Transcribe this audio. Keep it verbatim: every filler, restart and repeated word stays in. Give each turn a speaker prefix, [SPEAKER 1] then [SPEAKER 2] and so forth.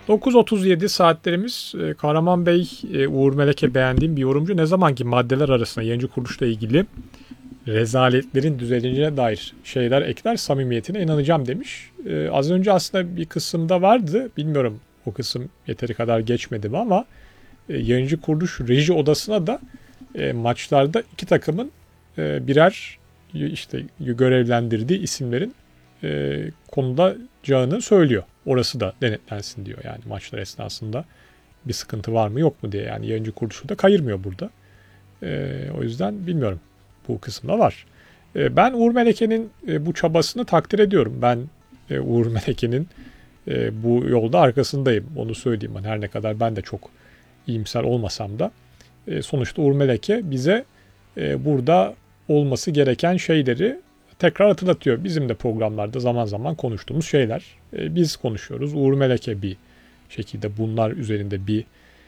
[SPEAKER 1] dokuz otuz yedi saatlerimiz. E, Kahraman Bey, e, Uğur Melek'e beğendiğim bir yorumcu. Ne zamanki maddeler arasında yayıncı kuruluşla ilgili rezaletlerin düzeleceğine dair şeyler ekler, samimiyetine inanacağım demiş. E, az önce aslında bir kısımda vardı. Bilmiyorum, o kısım yeteri kadar geçmedi mi ama e, yayıncı kuruluş reji odasına da e, maçlarda iki takımın e, birer işte görevlendirdiği isimlerin e, konulacağını söylüyor. Orası da denetlensin diyor. Yani maçlar esnasında bir sıkıntı var mı yok mu diye. Yani yayıncı kuruluşu da kayırmıyor burada. E, o yüzden bilmiyorum. Bu kısımda var. E, ben Uğur Meleke'nin e, bu çabasını takdir ediyorum. Ben e, Uğur Meleke'nin e, bu yolda arkasındayım. Onu söyleyeyim. Yani her ne kadar ben de çok iyimser olmasam da e, sonuçta Uğur Meleke bize e, burada olması gereken şeyleri tekrar hatırlatıyor. Bizim de programlarda zaman zaman konuştuğumuz şeyler. E, biz konuşuyoruz. Uğur Meleke bir şekilde bunlar üzerinde bir